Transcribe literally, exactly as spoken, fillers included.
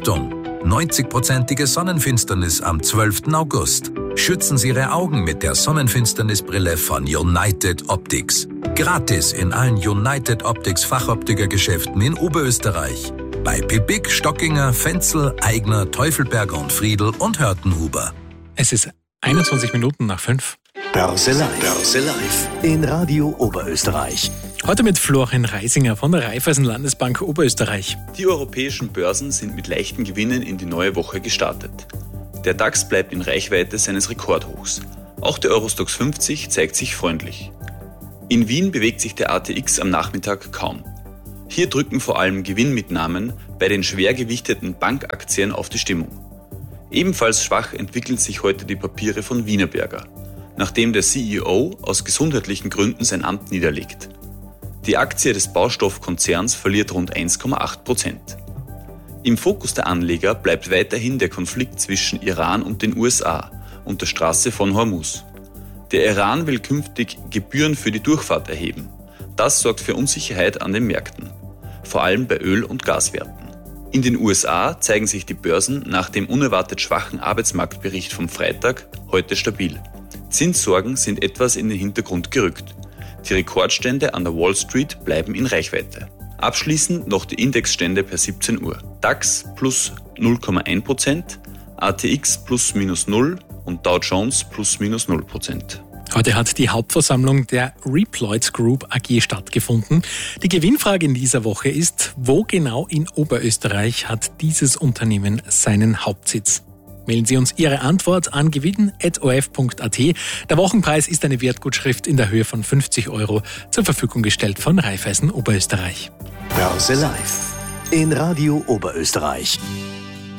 Achtung! neunzig-prozentige Sonnenfinsternis am zwölften August. Schützen Sie Ihre Augen mit der Sonnenfinsternisbrille von United Optics. Gratis in allen United Optics Fachoptikergeschäften in Oberösterreich. Bei Pippig, Stockinger, Fenzel, Aigner, Teufelberger und Friedl und Hörtenhuber. Es ist einundzwanzig Minuten nach fünf. Börse Live. Börse Live. In Radio Oberösterreich. Heute mit Florian Reisinger von der Raiffeisen Landesbank Oberösterreich. Die europäischen Börsen sind mit leichten Gewinnen in die neue Woche gestartet. Der DAX bleibt in Reichweite seines Rekordhochs. Auch der Eurostoxx fünfzig zeigt sich freundlich. In Wien bewegt sich der A T X am Nachmittag kaum. Hier drücken vor allem Gewinnmitnahmen bei den schwer gewichteten Bankaktien auf die Stimmung. Ebenfalls schwach entwickeln sich heute die Papiere von Wienerberger, nachdem der C E O aus gesundheitlichen Gründen sein Amt niederlegt. Die Aktie des Baustoffkonzerns verliert rund eins Komma acht Prozent. Im Fokus der Anleger bleibt weiterhin der Konflikt zwischen Iran und den U S A und der Straße von Hormuz. Der Iran will künftig Gebühren für die Durchfahrt erheben. Das sorgt für Unsicherheit an den Märkten, vor allem bei Öl- und Gaswerten. In den U S A zeigen sich die Börsen nach dem unerwartet schwachen Arbeitsmarktbericht vom Freitag heute stabil. Zinssorgen sind etwas in den Hintergrund gerückt. Die Rekordstände an der Wall Street bleiben in Reichweite. Abschließend noch die Indexstände per siebzehn Uhr. DAX plus null Komma eins Prozent, A T X plus minus null und Dow Jones plus minus null Prozent. Heute hat die Hauptversammlung der Reploids Group A G stattgefunden. Die Gewinnfrage in dieser Woche ist, wo genau in Oberösterreich hat dieses Unternehmen seinen Hauptsitz? Mailen Sie uns Ihre Antwort an gewinn at o f punkt a t. Der Wochenpreis ist eine Wertgutschrift in der Höhe von fünfzig Euro zur Verfügung gestellt von Raiffeisen Oberösterreich. Börse Live. In Radio Oberösterreich.